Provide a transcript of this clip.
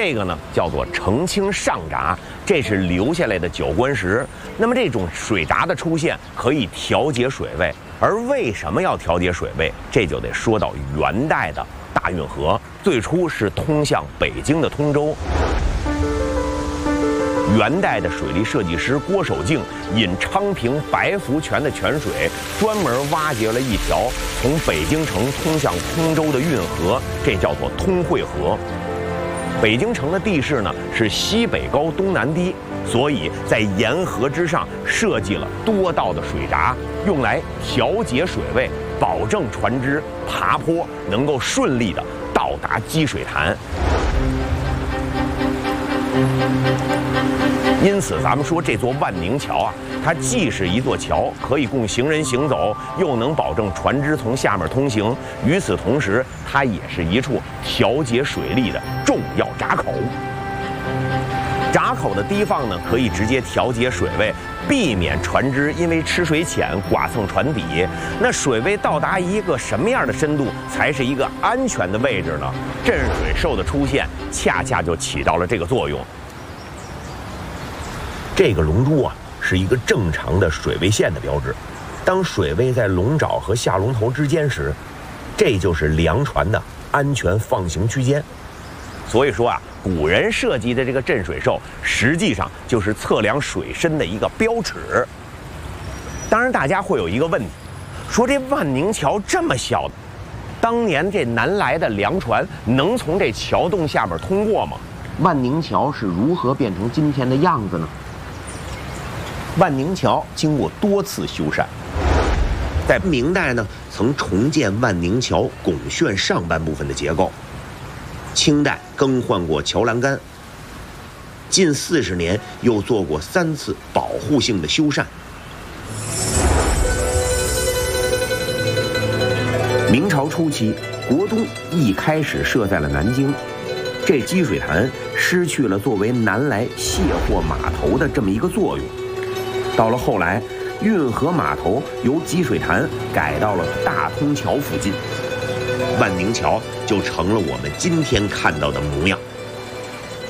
这个呢叫做澄清上闸，这是留下来的角棺石。那么这种水闸的出现可以调节水位，而为什么要调节水位？这就得说到元代的大运河，最初是通向北京的通州。元代的水利设计师郭守敬引昌平白福泉的泉水，专门挖掘了一条从北京城通向通州的运河，这叫做通惠河。北京城的地势呢是西北高东南低，所以在沿河之上设计了多道的水闸，用来调节水位，保证船只爬坡能够顺利的到达积水潭。因此，咱们说这座万宁桥啊，它既是一座桥，可以供行人行走，又能保证船只从下面通行。与此同时，它也是一处调节水力的重要闸口。闸口的低放呢，可以直接调节水位，避免船只因为吃水浅剐蹭船底。那水位到达一个什么样的深度才是一个安全的位置呢？镇水兽的出现恰恰就起到了这个作用。这个龙珠啊，是一个正常的水位线的标志。当水位在龙爪和下龙头之间时，这就是粮船的安全放行区间。所以说啊，古人设计的这个镇水兽，实际上就是测量水深的一个标尺。当然，大家会有一个问题，说这万宁桥这么小，当年这南来的粮船能从这桥洞下面通过吗？万宁桥是如何变成今天的样子呢？万宁桥经过多次修缮，在明代呢，曾重建万宁桥拱券上半部分的结构。清代更换过桥栏杆，近40年又做过3次保护性的修缮。明朝初期，国都一开始设在了南京，这积水潭失去了作为南来卸货码头的这么一个作用。到了后来，运河码头由积水潭改到了大通桥附近，万宁桥就成了我们今天看到的模样。